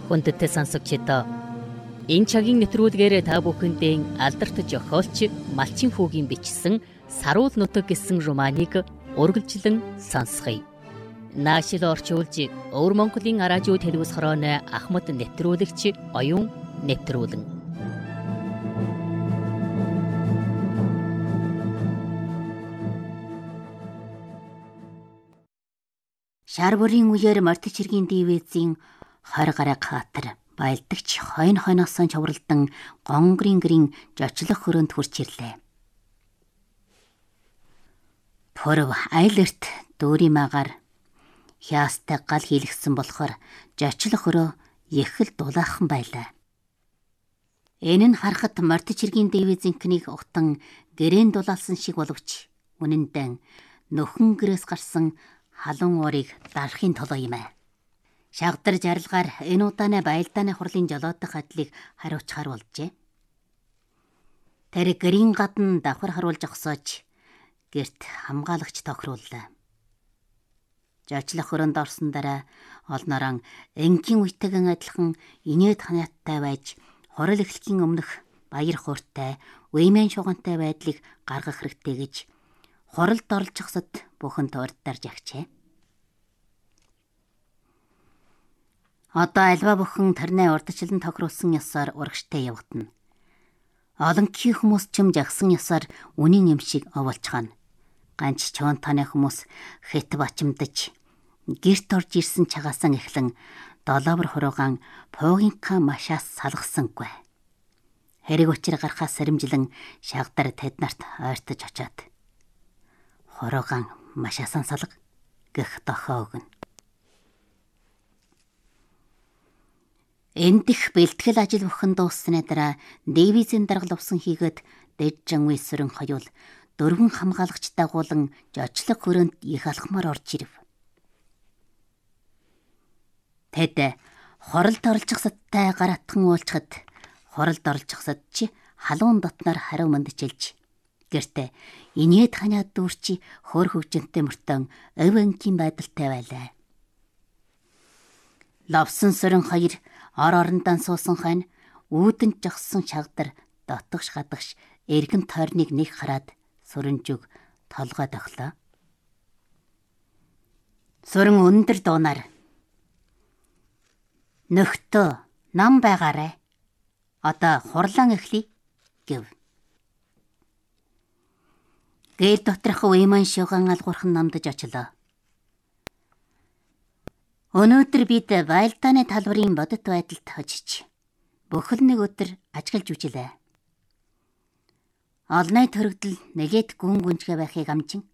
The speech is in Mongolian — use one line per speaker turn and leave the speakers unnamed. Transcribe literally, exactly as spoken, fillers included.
Хүндэттэй сонсогчдоо энэ цагийн нэвтрүүлгээр та бүхэндээ алдарт зохиолч Малчин Хүүгийн бичсэн Саруул нутаг гэсэн романыг үргэлжлэн сонсгоё. Наашил орчуулж Өвөр Монголын радио телевиз хорооны Ахмад нэвтрүүлэгч оюун нэвтрүүлэн.
Шар бүрийн үеэр Мортич хэргийн дивизийн хорь гараг хатар баялдагч хойно хойноосоо чавралдан гонгрын гэрийн жочлох хөрөнд хурч ирлээ. Пөрв айлэрт дүүрийн магаар хяастай гал хийлгсэн болохоор жочлох хөрөө их л дулаахан байлаа. Энэ нь харахад Мортич хэргийн дивизийнхнийг утан гэрээнд дулаалсан шиг боловч үнэндээ нөхөн гэрээс гарсан халуун уурыг дарахын толгой юм аа. Шагдар жарилгаар энэ удааны баялдааны хурлын жолоодох хадлыг хариуцахаар болжээ. Тэр гэрийн гадна давхар харуулж огсооч гэрт хамгаалагч тохирууллаа. Жочлох хөрөнд орсон дараа олноороо энгийн үетэйгэн адилхан инээд ханиаттай байж хурал эхлэхийн өмнөх баяр хууртай, уймэн шугантай байдлыг гаргах хэрэгтэй гэж хуралд оролцохсод бүхэн туурдаар жагчээ. Одоо альва бүхэн тарнай урдчлан тохируулсан ёсоор урагштай явагдана. Олонхий хүмүүс ч юм жагсан ёсоор үнийн юм шиг оволцгаана. Ганч чоонтаны хүмүүс хэт бачимдаж гэрт орж ирсэн чагаасан эхлэн долоовор хуруугаан пуугинка машаас салгасангүй. Хэрэг учир гарахаас сэрэмжлэн шагдар тэд нарт ойртож очоод хуруугаан машаасан салга гэх дохоо өгнө. Эндих бэлтгэл ажил бүхэн дууссаны дараа дивизийн даргал увсан хийгээд дэжжин үесрэн хоёул дөрвөн хамгаалагч дагуулan жочлог хөрөнд их алхмаар орж ирв. Тэд хоролд оролцохсодтай гаратхан уулчхад хоролд оролцохсод чи халуун дотноор хариу мандчилж гэртээ инээд ханиад дүүрчи хөр хөвжөнтэй мөртөн өв ангийн байдалтай байлаа. Лавсан сөрөн хоёр ор орондан суусан хань үүдэн жогсон шагдар дотгош гадагш эргэн тойрныг нэг хараад сөрөнжөг толгой дохлоо. Сөрөн өндөр дуунаар нөхдөө нам байгаарэ. Одоо хурлаан эхлэе гэв. Гээл доторх уйман шуган алгуурхан намдаж очлоо. Өнөөдөр бид баялдааны талбарын бодит байдалд очиж бүхэл нэг өдөр ажиглаж үжилээ. Олны төрөгдөл нэлээд гүн гүнжгэ байхыг амжин